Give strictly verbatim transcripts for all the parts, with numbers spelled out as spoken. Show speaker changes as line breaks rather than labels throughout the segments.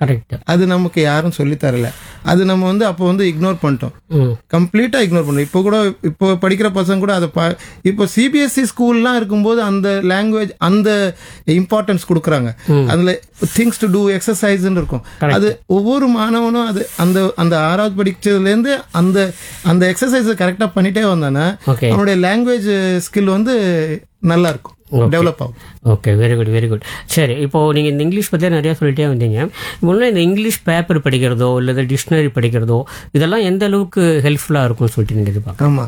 Correct.
அது நமக்கு யாரும் சொல்லி தரல. அது நம்ம வந்து அப்போ வந்து இக்னோர் பண்ணிட்டோம், கம்ப்ளீட்டா இக்னோர் பண்ணோம். இப்போ கூட இப்போ படிக்கிற பசங்க கூட அதை பா இப்போ சிபிஎஸ்சி ஸ்கூல்லாம் இருக்கும்போது அந்த லாங்குவேஜ் அந்த இம்பார்ட்டன்ஸ் கொடுக்குறாங்க. அதுல திங்ஸ் டு டூ எக்ஸசைஸ்ன்னு இருக்கும். அது ஒவ்வொரு மாணவனும் அது அந்த அந்த ஆறாவது படிச்சதுலேருந்து அந்த அந்த எக்ஸசைஸை கரெக்டாக பண்ணிட்டே வந்தானே அவனுடைய லாங்குவேஜ் ஸ்கில் வந்து நல்லா இருக்கும், டெவலப் ஆகும்.
Okay, very good very good. சரி, இப்போது நீங்கள் இந்த இங்கிலீஷ் பற்றியே நிறையா சொல்லிட்டே வந்தீங்க. இப்போ இந்த இங்கிலீஷ் பேப்பர் படிக்கிறதோ இல்லை டிக்ஷனரி படிக்கிறதோ இதெல்லாம் எந்த அளவுக்கு ஹெல்ப்ஃபுல்லாக இருக்கும்னு சொல்லிட்டு நீங்கள் எதிர்பார்க்க?
ஆமாம்,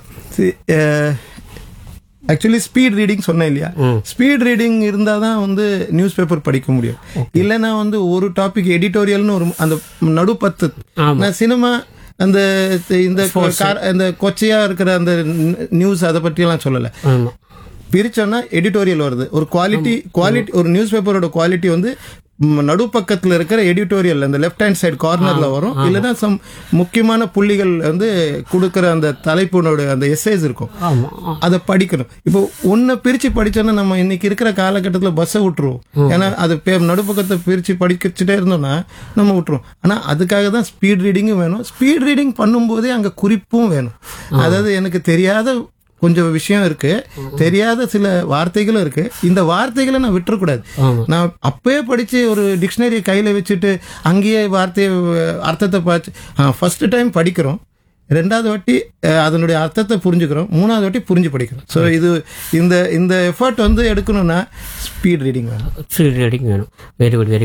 ஆக்சுவலி ஸ்பீட் ரீடிங் சொன்னேன் இல்லையா, ஸ்பீட் ரீடிங் இருந்தால் தான் வந்து நியூஸ் பேப்பர் படிக்க முடியும். இல்லைன்னா வந்து ஒரு டாபிக் எடிட்டோரியல்னு ஒரு அந்த நடுப்பத்து நான் சினிமா அந்த இந்த இந்த கொச்சையா இருக்கிற அந்த நியூஸ் அதை பற்றியெல்லாம் சொல்லலை. பிரிச்சோன்னா எடிட்டோரியல் வருது. ஒரு குவாலிட்டி குவாலிட்டி ஒரு நியூஸ் பேப்பரோட குவாலிட்டி வந்து நடுப்பக்கத்தில் இருக்கிற எடிட்டோரியல் அந்த லெஃப்ட் ஹேண்ட் சைடு கார்னர்ல வரும். இல்லைன்னா சம் முக்கியமான புள்ளிகள் வந்து கொடுக்குற அந்த தலைப்புனோட அந்த எஸ்ஏஸ் இருக்கும், அதை படிக்கணும். இப்போ ஒன்றை பிரிச்சு படிச்சோன்னா நம்ம இன்னைக்கு இருக்கிற காலகட்டத்தில் பஸ்ஸை விட்டுருவோம். ஏன்னா அது நடுப்பக்கத்தை பிரிச்சு படிச்சுட்டே இருந்தோம்னா நம்ம விட்டுருவோம். ஆனால் அதுக்காக தான் ஸ்பீட் ரீடிங்கும் வேணும். ஸ்பீட் ரீடிங் பண்ணும்போதே அங்கே குறிப்பும் வேணும். அதாவது எனக்கு தெரியாத கொஞ்சம் விஷயம் இருக்கு, தெரியாத சில வார்த்தைகளும் இருக்கு, இந்த வார்த்தைகளை நான் விட்டுறக்கூடாது. நான் அப்பவே படிச்சு ஒரு டிக்ஷனரி கையில வச்சுட்டு அங்கேயே வார்த்தையை அர்த்தத்தை பார்த்து ஃபர்ஸ்ட் டைம் படிக்கிறோம், ரெண்டாவது வாட்டி அதனுடைய அர்த்தத்தை புரிஞ்சுக்கிறோம், மூணாவது வாட்டி புரிஞ்சு படிக்கிறோம். ஸோ இது இந்த இந்த எஃபர்ட் வந்து எடுக்கணும்னா ஸ்பீட் ரீடிங் வேணும்.
ஸ்பீட் ரீடிங் வேணும். Very good very